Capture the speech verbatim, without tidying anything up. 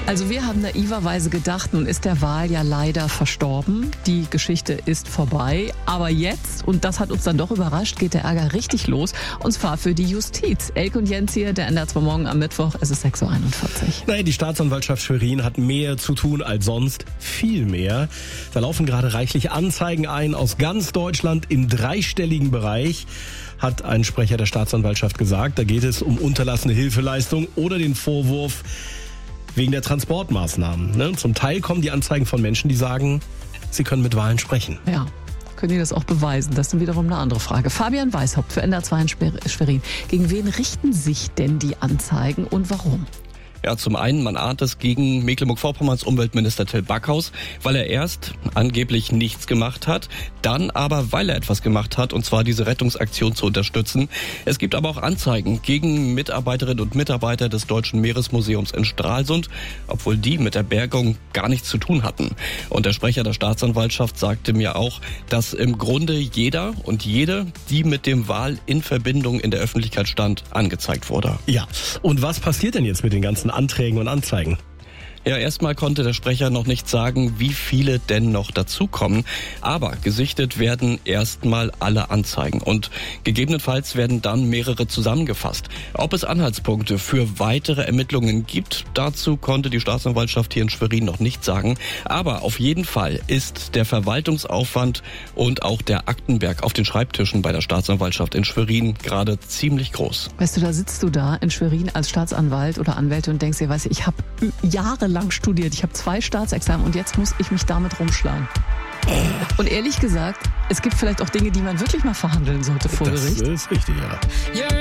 Also wir haben naiverweise gedacht, nun ist der Wal ja leider verstorben. Die Geschichte ist vorbei. Aber jetzt, und das hat uns dann doch überrascht, geht der Ärger richtig los. Und zwar für die Justiz. Elke und Jens hier, der N D R zwei Morgen am Mittwoch. Es ist sechs Uhr einundvierzig. Naja, die Staatsanwaltschaft Schwerin hat mehr zu tun als sonst. Viel mehr. Da laufen gerade reichlich Anzeigen ein aus ganz Deutschland im dreistelligen Bereich, hat ein Sprecher der Staatsanwaltschaft gesagt. Da geht es um unterlassene Hilfeleistung oder den Vorwurf wegen der Transportmaßnahmen. Ne? Zum Teil kommen die Anzeigen von Menschen, die sagen, sie können mit Wahlen sprechen. Ja. Können die das auch beweisen? Das ist dann wiederum eine andere Frage. Fabian Weishaupt für N D R zwei in Schwerin. Gegen wen richten sich denn die Anzeigen und warum? Ja, zum einen, man ahnt es gegen Mecklenburg-Vorpommerns Umweltminister Till Backhaus, weil er erst angeblich nichts gemacht hat, dann aber, weil er etwas gemacht hat, und zwar diese Rettungsaktion zu unterstützen. Es gibt aber auch Anzeigen gegen Mitarbeiterinnen und Mitarbeiter des Deutschen Meeresmuseums in Stralsund, obwohl die mit der Bergung gar nichts zu tun hatten. Und der Sprecher der Staatsanwaltschaft sagte mir auch, dass im Grunde jeder und jede, die mit dem Wal in Verbindung in der Öffentlichkeit stand, angezeigt wurde. Ja, und was passiert denn jetzt mit den ganzen Anträgen und Anzeigen? Ja, erstmal konnte der Sprecher noch nicht sagen, wie viele denn noch dazukommen. Aber gesichtet werden erstmal alle Anzeigen und gegebenenfalls werden dann mehrere zusammengefasst. Ob es Anhaltspunkte für weitere Ermittlungen gibt, dazu konnte die Staatsanwaltschaft hier in Schwerin noch nicht sagen. Aber auf jeden Fall ist der Verwaltungsaufwand und auch der Aktenberg auf den Schreibtischen bei der Staatsanwaltschaft in Schwerin gerade ziemlich groß. Weißt du, da sitzt du da in Schwerin als Staatsanwalt oder Anwältin und denkst dir, weißt du, ich habe jahrelang studiert. Ich habe zwei Staatsexamen und jetzt muss ich mich damit rumschlagen. Und ehrlich gesagt, es gibt vielleicht auch Dinge, die man wirklich mal verhandeln sollte vor Gericht. Das ist richtig, ja.